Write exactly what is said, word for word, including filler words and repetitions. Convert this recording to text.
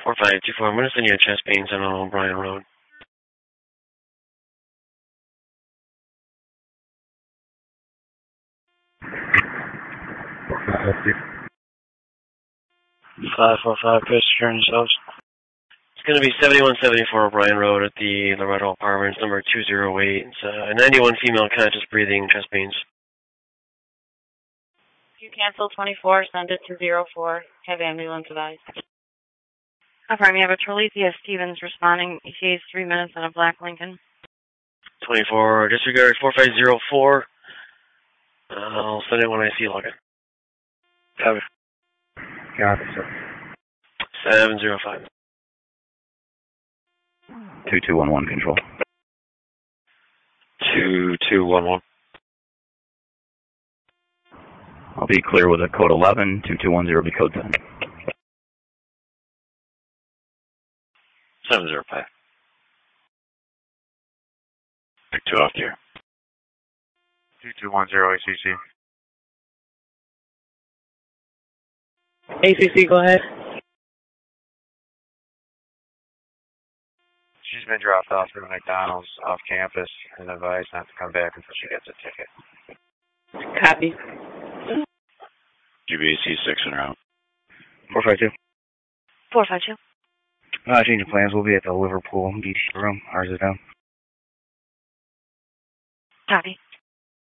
four five two four, I'm going to send you a chest pains on O'Brien Road. five four five, please secure yourselves. It's going to be seventy-one seventy-four O'Brien Road at the Loretto Apartments, number two oh eight. It's uh, a ninety-one female conscious breathing, chest pains. You cancel twenty-four, send it to zero four. Have ambulance advised. Affirm, you have a Trelesia Stevens responding. E T A is three minutes on a black Lincoln. twenty-four, disregard four five zero four. Uh, I'll send it when I see login. Copy. Copy, sir. seven zero five. two two one one, control. two two one one. I'll be clear with a code eleven, two two one zero, be code ten. seven zero five. Pick two off here. two two one zero A C C. A C C, go ahead. She's been dropped off at McDonald's off campus and advised not to come back until she gets a ticket. Copy. G B C six and route. four five two. four five two. Uh, change of plans. We'll be at the Liverpool Beach room. Ours is down. Copy.